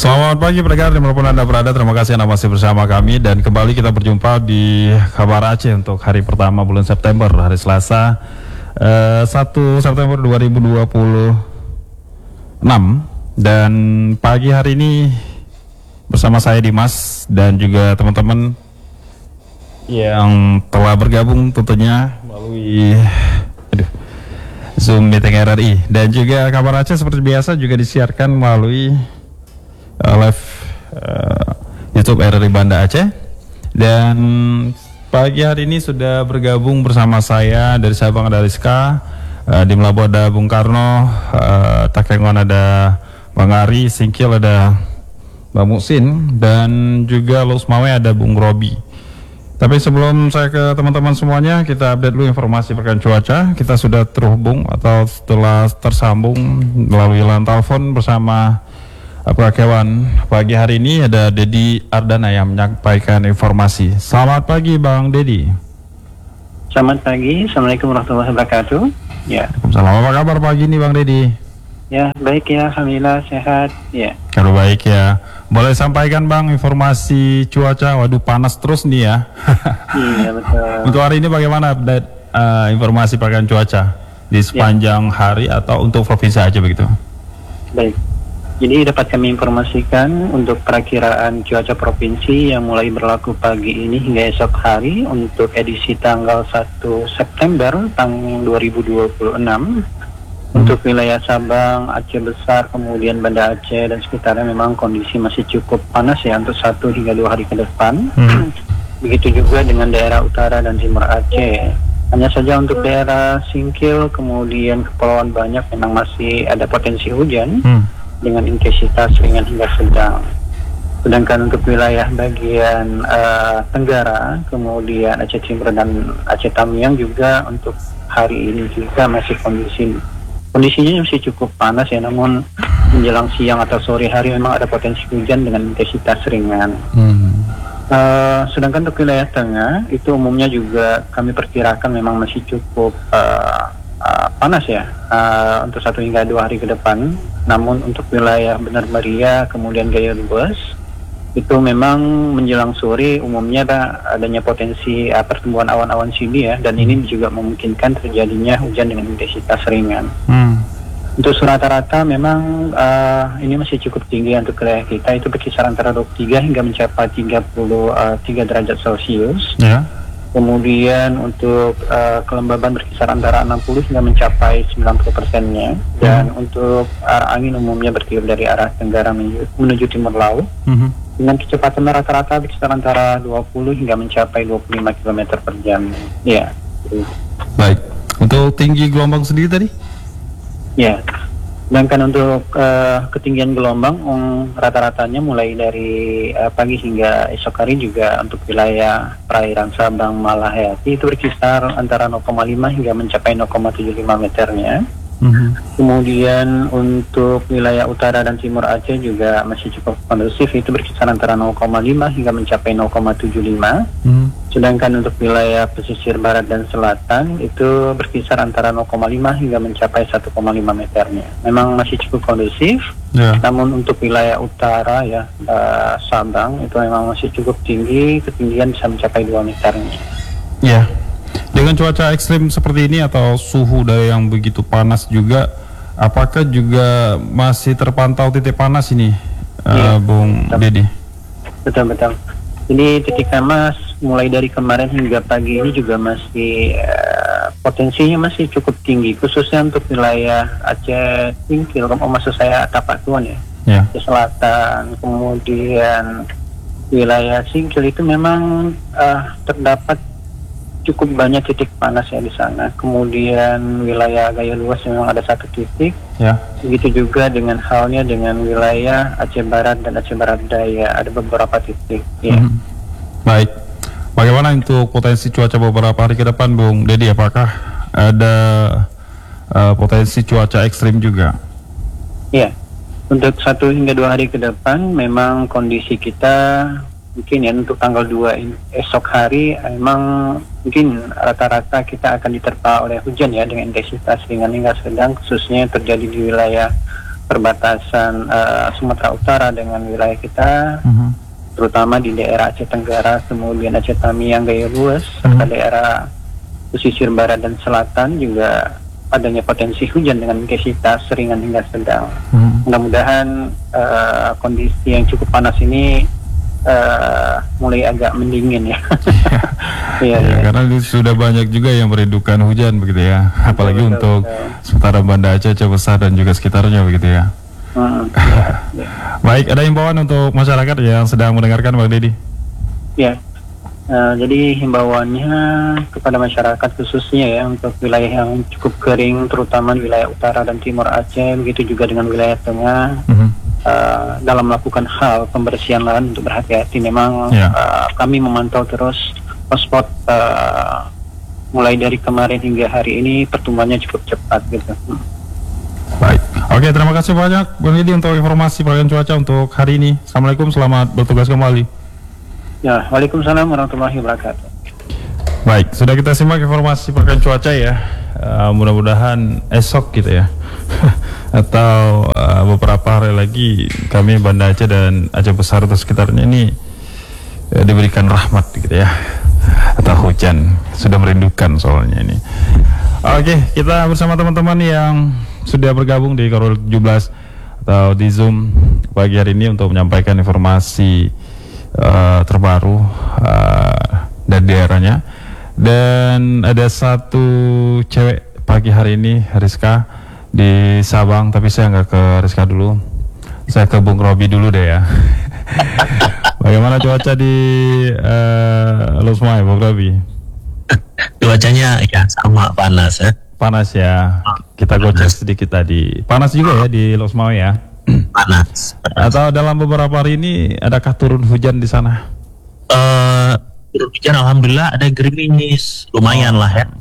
Selamat pagi pendengar dimanapun Anda berada, terima kasih Anda masih bersama kami dan kembali kita berjumpa di Kabar Aceh untuk hari pertama bulan September, hari Selasa 1 September 2026. Dan pagi hari ini bersama saya Dimas dan juga teman-teman yang telah bergabung tentunya melalui Zoom meeting RRI, dan juga Kabar Aceh seperti biasa juga disiarkan melalui live YouTube RRI Banda Aceh. Dan pagi hari ini sudah bergabung bersama saya dari Sabang ada Rizka, di Melabu ada Bung Karno, Takengon ada Bang Ari, Singkil ada Bang Muksin, dan juga Los Mawe ada Bung Robi. Tapi sebelum saya ke teman-teman semuanya, kita update dulu informasi perkembangan cuaca. Kita sudah terhubung atau setelah tersambung melalui line telepon bersama Kewan. Pagi hari ini ada Dedi Ardana yang menyampaikan informasi. Selamat pagi Bang Dedi. Selamat pagi, Assalamualaikum warahmatullahi wabarakatuh. Ya. Waalaikumsalam. Apa kabar pagi ini Bang Dedi? Ya, baik ya, alhamdulillah sehat. Ya. Kalau baik ya. Boleh sampaikan Bang informasi cuaca? Waduh, panas terus nih ya. Iya betul. Untuk hari ini bagaimana update informasi perkembangan cuaca di sepanjang hari atau untuk provinsi Aceh begitu? Baik. Jadi dapat kami informasikan untuk perakiraan cuaca provinsi yang mulai berlaku pagi ini hingga esok hari untuk edisi tanggal 1 September tahun 2026. Untuk wilayah Sabang, Aceh Besar, kemudian Banda Aceh dan sekitarnya memang kondisi masih cukup panas ya untuk 1 hingga 2 hari ke depan. Begitu juga dengan daerah utara dan timur Aceh. Hanya saja untuk daerah Singkil, kemudian Kepulauan Banyak memang masih ada potensi hujan dengan intensitas ringan hingga sedang. Sedangkan untuk wilayah bagian Tenggara, kemudian Aceh Timur dan Aceh Tamiang juga untuk hari ini juga masih kondisinya masih cukup panas ya, namun menjelang siang atau sore hari memang ada potensi hujan dengan intensitas ringan. Sedangkan untuk wilayah tengah itu umumnya juga kami perkirakan memang masih cukup panas ya untuk 1 hingga 2 hari ke depan. Namun untuk wilayah Benar Meriah kemudian Gaya Luas itu memang menjelang sore umumnya adanya potensi pertumbuhan awan-awan sini ya, dan ini juga memungkinkan terjadinya hujan dengan intensitas ringan. Untuk rata-rata memang ini masih cukup tinggi untuk wilayah kita, itu berkisar antara 23 hingga mencapai 33 derajat Celcius. Kemudian untuk kelembaban berkisar antara 60 hingga mencapai 90%-nya. Dan untuk arah angin umumnya bertiup dari arah tenggara menuju timur laut. Dengan kecepatan rata-rata berkisar antara 20 hingga mencapai 25 km per jam. Ya. Baik. Untuk tinggi gelombang sendiri tadi? Ya. Sedangkan untuk ketinggian gelombang rata-ratanya mulai dari pagi hingga esok hari juga untuk wilayah perairan Sabang Malahayati itu berkisar antara 0,5 hingga mencapai 0,75 meternya. Kemudian untuk wilayah utara dan timur Aceh juga masih cukup kondusif, itu berkisar antara 0,5 hingga mencapai 0,75. Sedangkan untuk wilayah pesisir barat dan selatan itu berkisar antara 0,5 hingga mencapai 1,5 meternya. Memang masih cukup kondusif. Namun untuk wilayah utara ya Sabang itu memang masih cukup tinggi, ketinggian bisa mencapai 2 meternya. Ya. Dengan cuaca ekstrim seperti ini atau suhu dari yang begitu panas juga, apakah juga masih terpantau titik panas ini, Bung Dedi? Betul. Jadi titik panas mulai dari kemarin hingga pagi ini juga masih potensinya masih cukup tinggi, khususnya untuk wilayah Aceh Singkil, maksud saya Tapatuan ya. Aceh Selatan, kemudian wilayah Singkil itu memang terdapat cukup banyak titik panas ya di sana. Kemudian wilayah Gaya Luas memang ada 1 titik. Begitu juga dengan halnya dengan wilayah Aceh Barat dan Aceh Barat Daya, ada beberapa titik. Baik. Bagaimana untuk potensi cuaca beberapa hari ke depan, Bung Dedi? Apakah ada potensi cuaca ekstrim juga? Iya. Untuk 1 hingga 2 hari ke depan memang kondisi kita mungkin ya untuk tanggal 2 esok hari memang mungkin rata-rata kita akan diterpa oleh hujan ya dengan intensitas ringan hingga sedang, khususnya terjadi di wilayah perbatasan Sumatera Utara dengan wilayah kita, terutama di daerah Aceh Tenggara, kemudian Aceh Tamiang, Gaya Luas, serta daerah pesisir barat dan selatan juga adanya potensi hujan dengan intensitas ringan hingga sedang. Mudah-mudahan kondisi yang cukup panas ini mulai agak mendingin ya. Karena sudah banyak juga yang merindukan hujan begitu ya, apalagi untuk sementara Banda Aceh, Aceh Besar dan juga sekitarnya begitu ya. Baik, ada himbauan untuk masyarakat yang sedang mendengarkan, Bang Deddy? Ya, jadi himbauannya kepada masyarakat khususnya ya untuk wilayah yang cukup kering, terutama wilayah utara dan timur Aceh, begitu juga dengan wilayah tengah. Dalam melakukan hal pembersihan lahan untuk berhati-hati. Memang kami memantau terus hotspot mulai dari kemarin hingga hari ini pertumbuhannya cukup cepat gitu. Baik, oke, terima kasih banyak Bang Deddy untuk informasi perkiraan cuaca untuk hari ini. Assalamualaikum, selamat bertugas kembali. Ya, waalaikumsalam warahmatullahi wabarakatuh. Baik, sudah kita simak informasi perkiraan cuaca ya. Mudah-mudahan esok gitu ya atau beberapa hari lagi kami Banda Aceh dan Aceh Besar atau sekitarnya ini diberikan rahmat gitu ya, atau hujan. Sudah merindukan soalnya ini. Oke, kita bersama teman-teman yang sudah bergabung di Korul 17 atau di Zoom pagi hari ini untuk menyampaikan informasi terbaru dari daerahnya. Dan ada satu cewek pagi hari ini, Rizka di Sabang, tapi saya nggak ke Rizka dulu, saya ke Bung Robi dulu deh ya. Bagaimana cuaca di Losmai, Bung Robi? Cuacanya ya sama, panas ya. Panas ya. Kita gocek sedikit tadi. Panas juga ya di Losmai ya. Panas. Atau dalam beberapa hari ini adakah turun hujan di sana? Turun hujan, alhamdulillah ada gerimis, lumayan lah ya.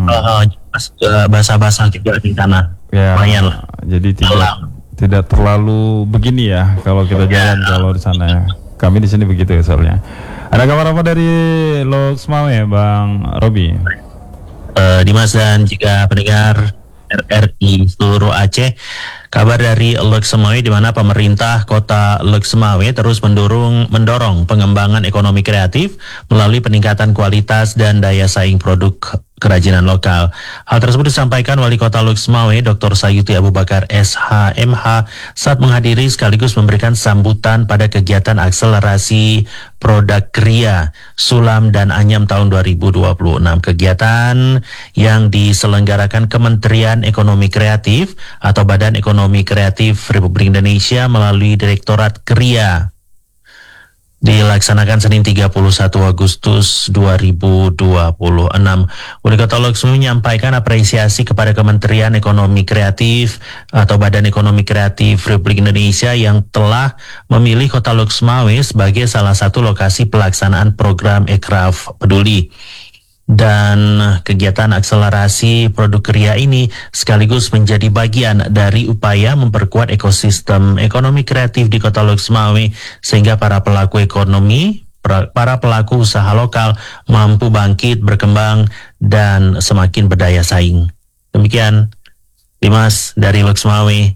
Basah-basah juga di tanah. Ya, lumayan lah. Jadi tidak terlalu begini ya kalau kita jalan kalau di sana ya. Kami di sini begitu ya soalnya. Ada kabar apa dari Losmai ya, Bang Robi? Dimas dan juga pendengar RRI seluruh Aceh, kabar dari Lok-Semawe di mana pemerintah Kota Lok-Semawe terus mendorong pengembangan ekonomi kreatif melalui peningkatan kualitas dan daya saing produk kerajinan lokal. Hal tersebut disampaikan Wali Kota Lok-Semawe Dr. Sayuti Abu Bakar SHMH saat menghadiri sekaligus memberikan sambutan pada kegiatan akselerasi produk Kria Sulam dan Anyam tahun 2026. Kegiatan yang diselenggarakan Kementerian Ekonomi Kreatif atau Badan Ekonomi Kreatif Republik Indonesia melalui Direktorat Kria dilaksanakan Senin 31 Agustus 2026. Wali Kota Lok-Semawe menyampaikan apresiasi kepada Kementerian Ekonomi Kreatif atau Badan Ekonomi Kreatif Republik Indonesia yang telah memilih Kota Lok-Semawe sebagai salah satu lokasi pelaksanaan program Ekraf Peduli. Dan kegiatan akselerasi produk Kria ini sekaligus menjadi bagian dari upaya memperkuat ekosistem ekonomi kreatif di Kota Lok-Semawe sehingga para pelaku ekonomi, para pelaku usaha lokal mampu bangkit, berkembang, dan semakin berdaya saing. Demikian, Dimas dari Lok-Semawe.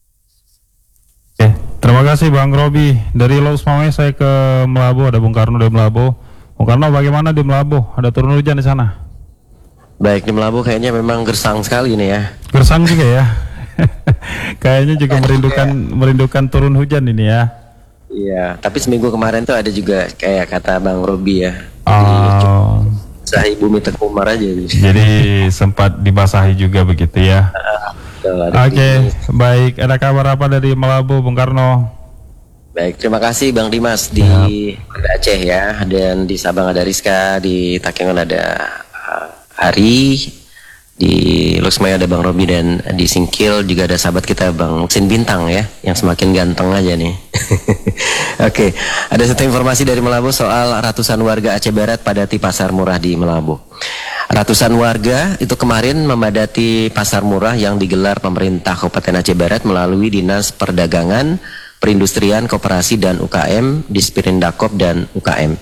Terima kasih Bang Robi. Dari Lok-Semawe saya ke Melabu, ada Bung Karno dari Melabu. Bung Karno, bagaimana di Melabu? Ada turun hujan di sana? Baik, di Melabu kayaknya memang gersang sekali nih ya. Gersang juga ya. Kayaknya juga merindukan turun hujan ini ya. Iya, tapi seminggu kemarin tuh ada juga kayak kata Bang Robi ya. Basahi bumi terkumar aja. Jadi sempat dibasahi juga begitu ya. Oke, baik. Ada kabar apa dari Melabu, Bung Karno? Baik, terima kasih Bang Dimas di Banda Aceh ya, dan di Sabang ada Rizka, di Takengon ada Ari, di Lok-Semawe ada Bang Robi, dan di Singkil juga ada sahabat kita Bang Muksin Bintang ya, yang semakin ganteng aja nih. Oke, ada satu informasi dari Melabu soal ratusan warga Aceh Barat padati pasar murah di Melabu. Ratusan warga itu kemarin memadati pasar murah yang digelar pemerintah Kabupaten Aceh Barat melalui Dinas Perdagangan, Perindustrian, Koperasi, dan UKM, Dispirindakop, dan UKM.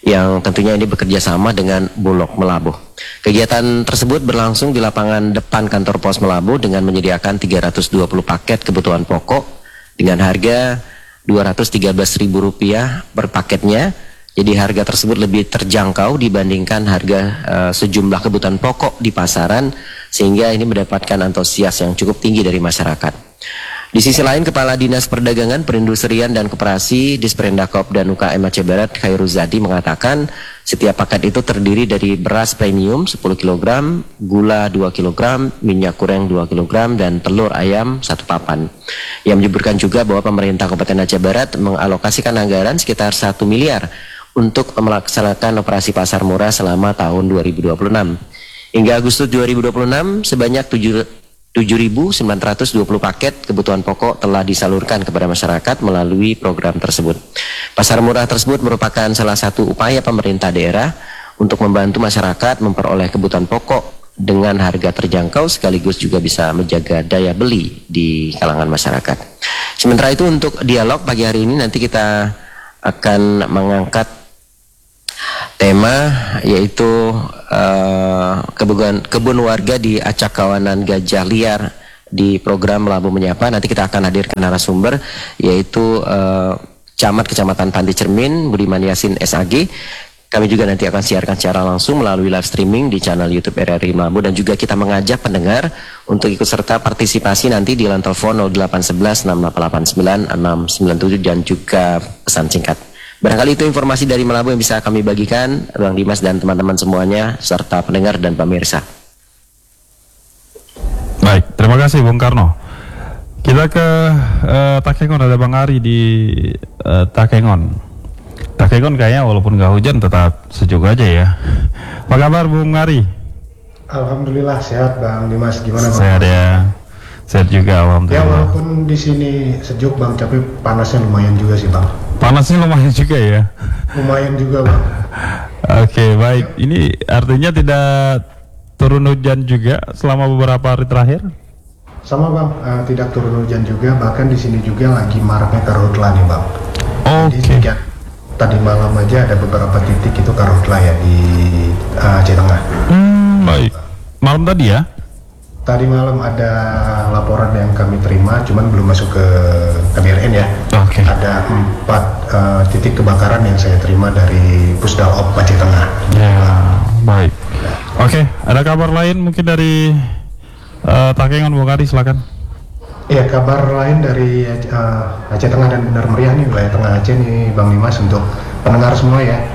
yang tentunya ini bekerja sama dengan Bulog Melabuh. Kegiatan tersebut berlangsung di lapangan depan kantor pos Melabuh dengan menyediakan 320 paket kebutuhan pokok dengan harga Rp213.000 per paketnya. Jadi harga tersebut lebih terjangkau dibandingkan harga sejumlah kebutuhan pokok di pasaran, sehingga ini mendapatkan antusias yang cukup tinggi dari masyarakat. Di sisi lain, Kepala Dinas Perdagangan, Perindustrian dan Koperasi Disperindakob dan UKM Aceh Barat, Khairuzadi, mengatakan setiap paket itu terdiri dari beras premium 10 kg, gula 2 kg, minyak goreng 2 kg, dan telur ayam 1 papan. Ia menyebutkan juga bahwa pemerintah Kabupaten Aceh Barat mengalokasikan anggaran sekitar 1 miliar untuk melaksanakan operasi pasar murah selama tahun 2026. Hingga Agustus 2026, sebanyak 7.920 paket kebutuhan pokok telah disalurkan kepada masyarakat melalui program tersebut. Pasar murah tersebut merupakan salah satu upaya pemerintah daerah untuk membantu masyarakat memperoleh kebutuhan pokok dengan harga terjangkau, sekaligus juga bisa menjaga daya beli di kalangan masyarakat. Sementara itu, untuk dialog pagi hari ini nanti kita akan mengangkat tema yaitu kebun warga di Acak Kawanan Gajah Liar di program Melabuh Menyapa. Nanti kita akan hadirkan narasumber yaitu Camat Kecamatan Panti Cermin Budiman Yasin SAG. Kami juga nanti akan siarkan secara langsung melalui live streaming di channel YouTube RRI Melabuh, dan juga kita mengajak pendengar untuk ikut serta partisipasi nanti di line telepon 0811 6889 697 dan juga pesan singkat. Barangkali itu informasi dari Melabuh yang bisa kami bagikan, Bang Dimas dan teman-teman semuanya, serta pendengar dan pemirsa. Baik, terima kasih Bung Karno. Kita ke Takengon, ada Bang Ari di Takengon. Takengon kayaknya walaupun nggak hujan tetap sejuk aja ya. Apa kabar Bung Ari? Alhamdulillah sehat Bang Dimas, gimana Bang? Sehat ya. Sehat juga alhamdulillah. Ya walaupun di sini sejuk Bang, tapi panasnya lumayan juga sih Bang. Panasnya lumayan juga ya. Lumayan juga Bang. Oke, baik. Ini artinya tidak turun hujan juga selama beberapa hari terakhir? Sama Bang, tidak turun hujan juga, bahkan di sini juga lagi maraknya karhutla nih Bang. Oke. Jadi tadi malam aja ada beberapa titik itu karhutla ya di Aceh Tengah. Baik. Malam tadi ya? Tadi malam ada laporan yang kami terima, cuman belum masuk ke KBRN ya. Oke. Ada 4 titik kebakaran yang saya terima dari Pusdalop Aceh Tengah. Ya, baik. Oke, ada kabar lain mungkin dari Takengon, Bung Ari, silakan. Ya, kabar lain dari Aceh Tengah dan Benar Meriah nih, wilayah Tengah Aceh nih Bang Dimas, untuk pendengar semua ya.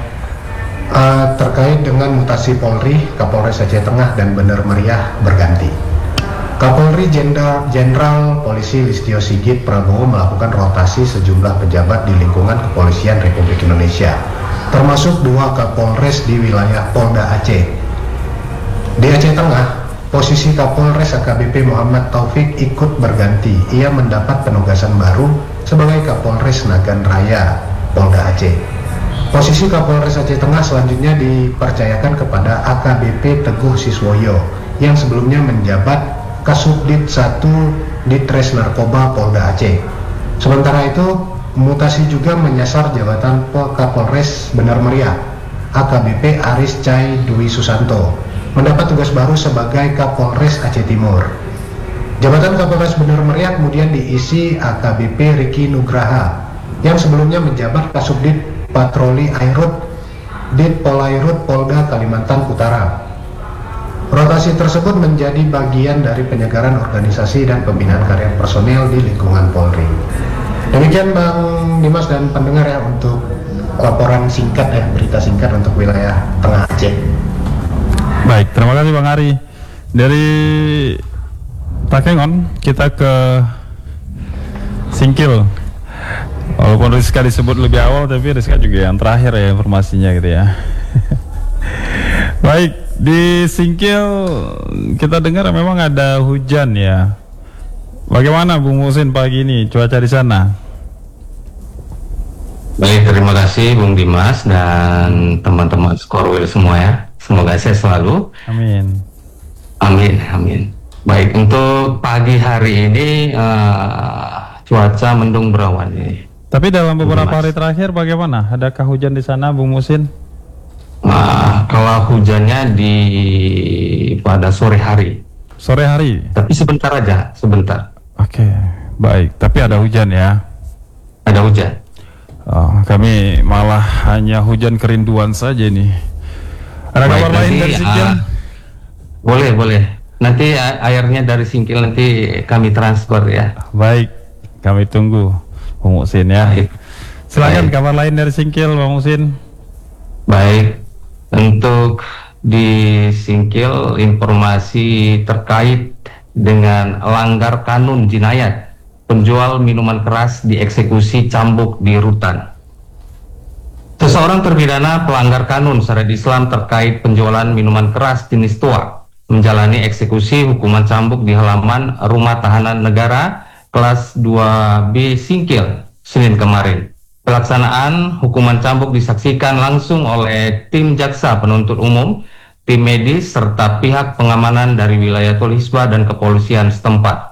Terkait dengan mutasi Polri, Kapolres Aceh Tengah dan Benar Meriah berganti. Kapolri Jenderal Polisi Listio Sigit Prabowo melakukan rotasi sejumlah pejabat di lingkungan Kepolisian Republik Indonesia, termasuk 2 Kapolres di wilayah Polda Aceh. Di Aceh Tengah, posisi Kapolres AKBP Muhammad Taufik ikut berganti. Ia mendapat penugasan baru sebagai Kapolres Nagan Raya, Polda Aceh. Posisi Kapolres Aceh Tengah selanjutnya dipercayakan kepada AKBP Teguh Siswoyo yang sebelumnya menjabat Kasubdit 1 Ditres Narkoba Polda Aceh. Sementara itu, mutasi juga menyasar jabatan Kapolres Benar Meriah, AKBP Aris Cai Dwi Susanto, mendapat tugas baru sebagai Kapolres Aceh Timur. Jabatan Kapolres Benar Meriah kemudian diisi AKBP Riki Nugraha yang sebelumnya menjabat Kasubdit Patroli Airut Dit Polairut Polda Kalimantan Utara. Rotasi tersebut menjadi bagian dari penyegaran organisasi dan pembinaan karir personel di lingkungan Polri. Demikian Bang Dimas dan pendengar ya, untuk laporan singkat ya, berita singkat untuk wilayah Tengah Aceh. Baik, terima kasih Bang Ari. Dari Takengon kita ke Singkil. Walaupun Rizka disebut lebih awal, tapi Rizka juga yang terakhir ya informasinya gitu ya. Baik, di Singkil kita dengar memang ada hujan ya. Bagaimana Bung Musin pagi ini cuaca di sana? Baik, terima kasih Bung Dimas dan teman-teman Skorwil semua ya. Semoga sehat selalu. Amin. Amin, amin. Baik, untuk pagi hari ini cuaca mendung berawan ini. Tapi dalam beberapa hari terakhir bagaimana? Adakah hujan di sana Bung Musin? Kalau hujannya pada sore hari. Sore hari? Tapi sebentar aja, sebentar. Oke, baik. Tapi ada hujan ya? Ada hujan. Kami malah hanya hujan kerinduan saja nih. Ada Baik, kabar lain dari Singkil? Boleh. Nanti airnya dari Singkil nanti kami transfer ya. Baik, kami tunggu Bang Muhsin ya. Baik. Silakan Baik. kabar lain dari Singkil, Bang Muhsin. Baik, untuk di Singkil informasi terkait dengan langgar kanun jinayat penjual minuman keras dieksekusi cambuk di rutan. Seseorang terpidana pelanggar kanun syariat Islam terkait penjualan minuman keras jenis tuak menjalani eksekusi hukuman cambuk di halaman Rumah Tahanan Negara kelas 2B Singkil Senin kemarin. Pelaksanaan hukuman cambuk disaksikan langsung oleh tim jaksa penuntut umum, tim medis, serta pihak pengamanan dari Wilayatul Hisbah dan kepolisian setempat.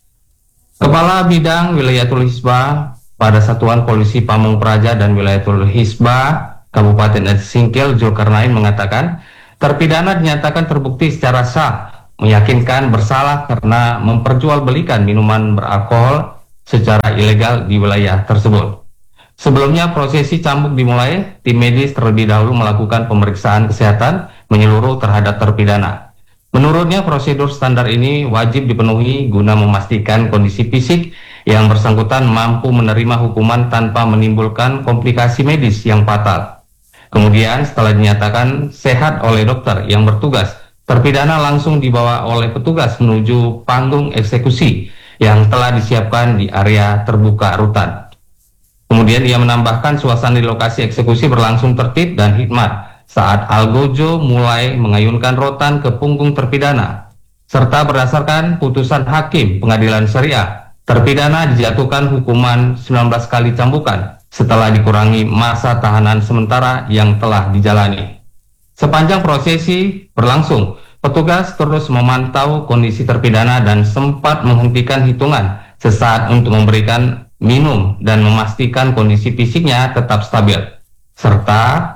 Kepala Bidang Wilayatul Hisbah pada Satuan Polisi Pamung Praja dan Wilayatul Hisbah Kabupaten Aceh Singkil Zulkarnain mengatakan, terpidana dinyatakan terbukti secara sah, meyakinkan bersalah karena memperjualbelikan minuman beralkohol secara ilegal di wilayah tersebut. Sebelumnya prosesi cambuk dimulai, tim medis terlebih dahulu melakukan pemeriksaan kesehatan menyeluruh terhadap terpidana. Menurutnya prosedur standar ini wajib dipenuhi guna memastikan kondisi fisik yang bersangkutan mampu menerima hukuman tanpa menimbulkan komplikasi medis yang fatal. Kemudian setelah dinyatakan sehat oleh dokter yang bertugas, terpidana langsung dibawa oleh petugas menuju panggung eksekusi yang telah disiapkan di area terbuka rutan. Kemudian ia menambahkan suasana di lokasi eksekusi berlangsung tertib dan hikmat saat Algojo mulai mengayunkan rotan ke punggung terpidana. Serta berdasarkan putusan hakim pengadilan syariah, terpidana dijatuhkan hukuman 19 kali cambukan setelah dikurangi masa tahanan sementara yang telah dijalani. Sepanjang prosesi berlangsung, petugas terus memantau kondisi terpidana dan sempat menghentikan hitungan sesaat untuk memberikan minum dan memastikan kondisi fisiknya tetap stabil. Serta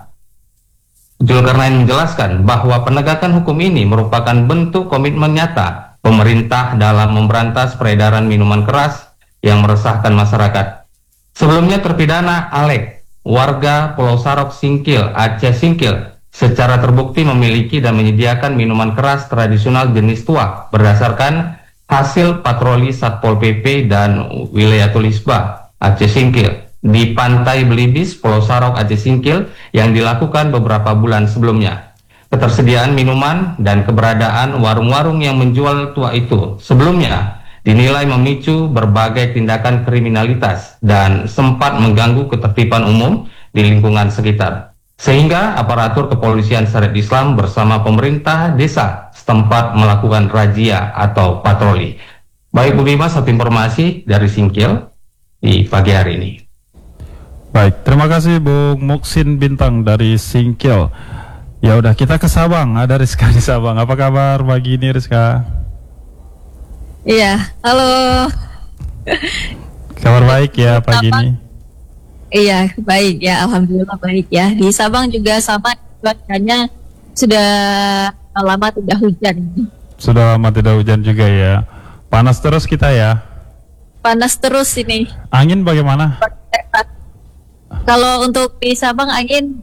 Zulkarnain menjelaskan bahwa penegakan hukum ini merupakan bentuk komitmen nyata pemerintah dalam memberantas peredaran minuman keras yang meresahkan masyarakat. Sebelumnya terpidana Alek, warga Pulau Sarok Singkil, Aceh Singkil, secara terbukti memiliki dan menyediakan minuman keras tradisional jenis tuak berdasarkan hasil patroli Satpol PP dan Wilayatul Hisbah Aceh Singkil di Pantai Belibis, Pulau Sarok, Aceh Singkil yang dilakukan beberapa bulan sebelumnya. Ketersediaan minuman dan keberadaan warung-warung yang menjual tuak itu sebelumnya dinilai memicu berbagai tindakan kriminalitas dan sempat mengganggu ketertiban umum di lingkungan sekitar. Sehingga aparatur kepolisian syariat Islam bersama pemerintah desa setempat melakukan razia atau patroli. Baik Bu Bima, satu informasi dari Singkil di pagi hari ini. Baik, terima kasih Bung Muhsin Bintang dari Singkil. Ya udah, kita ke Sabang. Ada Rizka di Sabang. Apa kabar pagi ini, Rizka? Iya, halo. Kabar baik ya pagi ini? Iya, baik ya, alhamdulillah baik ya. Di Sabang juga sama, cuacanya sudah lama tidak hujan. Sudah lama tidak hujan juga ya. Panas terus kita ya. Panas terus ini. Angin bagaimana? Kalau untuk di Sabang angin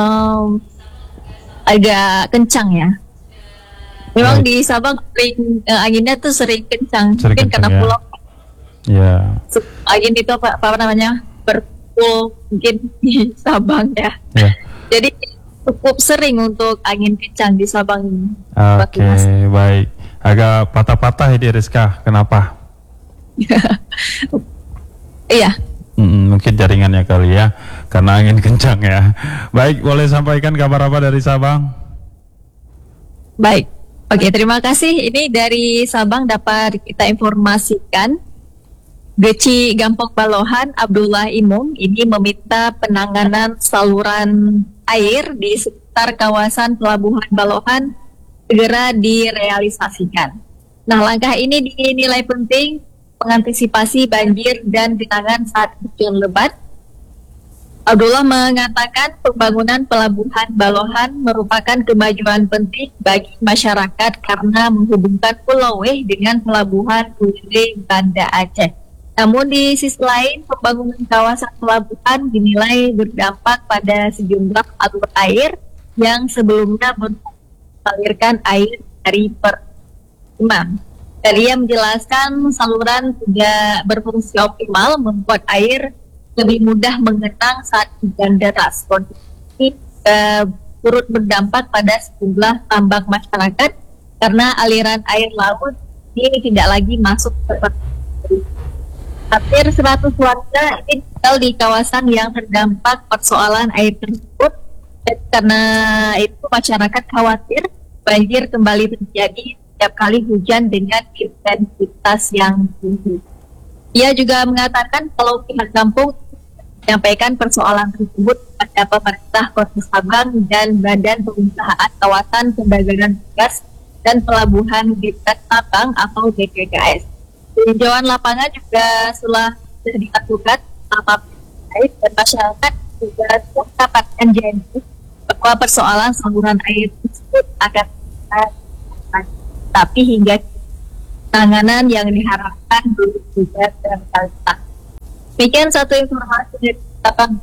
agak kencang ya. Memang di Sabang anginnya tuh sering kencang. Sering mungkin kencang, karena ya. pulau. Ya. Angin itu apa namanya? Berpul mungkin di Sabang ya. Ya. Jadi cukup sering untuk angin kencang di Sabang ini. Oke, baik. Agak patah-patah ini Rizka. Kenapa? Iya. Mungkin jaringannya kali ya, karena angin kencang ya. Baik, boleh sampaikan kabar apa dari Sabang? Baik. Oke, terima kasih. Ini dari Sabang dapat kita informasikan. Geci Gampong Balohan Abdullah Imum ini meminta penanganan saluran air di sekitar kawasan Pelabuhan Balohan segera direalisasikan. Nah, langkah ini dinilai penting mengantisipasi banjir dan genangan saat hujan lebat. Abdullah mengatakan pembangunan pelabuhan Balohan merupakan kemajuan penting bagi masyarakat karena menghubungkan Pulau W dengan pelabuhan Gede Banda Aceh. Namun di sisi lain, pembangunan kawasan pelabuhan dinilai berdampak pada sejumlah alur air yang sebelumnya mengalirkan air dari permukiman. Dan ia menjelaskan saluran tidak berfungsi optimal membuat air lebih mudah mengenang saat hujan deras. Kondisi ini turut berdampak pada sejumlah tambak masyarakat karena aliran air laut ini tidak lagi masuk ke permukiman. Hampir 100 warga ini tinggal di kawasan yang terdampak persoalan air tersebut. Dan karena itu masyarakat khawatir banjir kembali terjadi setiap kali hujan dengan intensitas yang tinggi. Ia juga mengatakan kalau pihak kampung menyampaikan persoalan tersebut pada pemerintah Kota Sabang dan Badan Pengusahaan Kawasan Perdagangan Gas dan Pelabuhan Dekat Sabang atau BPKS. Tinjauan lapangan juga sudah dilakukan sama pihak dan masyarakat juga mendapatkan janji bahwa persoalan saluran air tersebut akan tapi hingga penanganan yang diharapkan belum juga tercatat. Demikian satu informasi dari Sabang.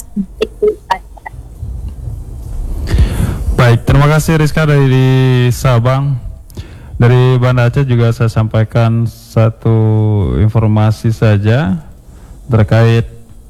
Baik, terima kasih Rizka dari Sabang. Dari Banda Aceh juga saya sampaikan satu informasi saja terkait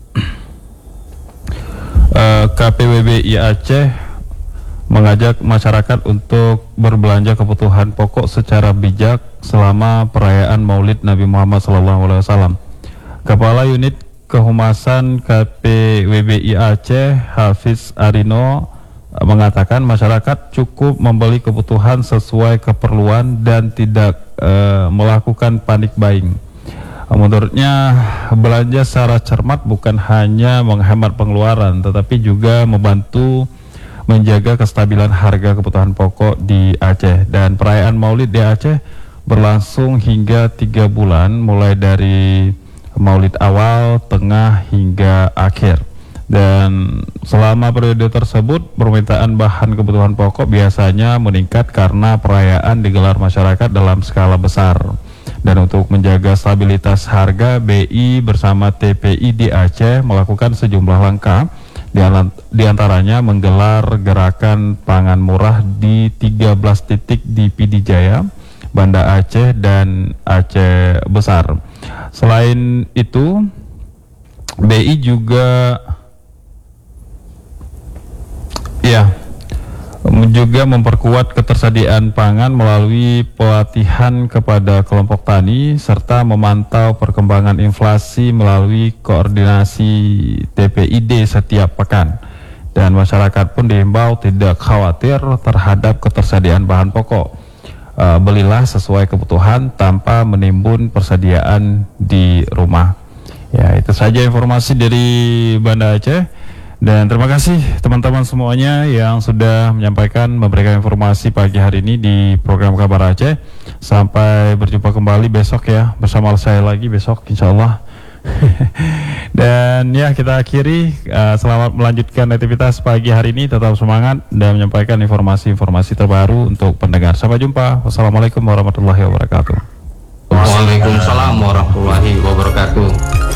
KPWBI Aceh mengajak masyarakat untuk berbelanja kebutuhan pokok secara bijak selama perayaan Maulid Nabi Muhammad SAW. Kepala Unit Kehumasan KPWBI Aceh, Hafiz Arino, mengatakan masyarakat cukup membeli kebutuhan sesuai keperluan dan tidak melakukan panik buying. Menurutnya, belanja secara cermat bukan hanya menghemat pengeluaran, tetapi juga membantu menjaga kestabilan harga kebutuhan pokok di Aceh. Dan perayaan Maulid di Aceh berlangsung hingga 3 bulan, mulai dari Maulid awal, tengah, hingga akhir. Dan selama periode tersebut, permintaan bahan kebutuhan pokok biasanya meningkat karena perayaan digelar masyarakat dalam skala besar. Dan untuk menjaga stabilitas harga, BI bersama TPI di Aceh melakukan sejumlah langkah, di antaranya menggelar gerakan pangan murah di 13 titik di Pidijaya, Banda Aceh, dan Aceh Besar. Selain itu, BI juga memperkuat ketersediaan pangan melalui pelatihan kepada kelompok tani serta memantau perkembangan inflasi melalui koordinasi TPID setiap pekan. Dan masyarakat pun diimbau tidak khawatir terhadap ketersediaan bahan pokok. Belilah sesuai kebutuhan tanpa menimbun persediaan di rumah. Ya, itu saja informasi dari Banda Aceh. Dan terima kasih teman-teman semuanya yang sudah memberikan informasi pagi hari ini di program Kabar Aceh. Sampai berjumpa kembali besok ya, bersama saya lagi besok insya Allah. Dan ya, kita akhiri, selamat melanjutkan aktivitas pagi hari ini, tetap semangat dan menyampaikan informasi-informasi terbaru untuk pendengar. Sampai jumpa. Wassalamualaikum warahmatullahi wabarakatuh. Waalaikumsalam warahmatullahi wabarakatuh.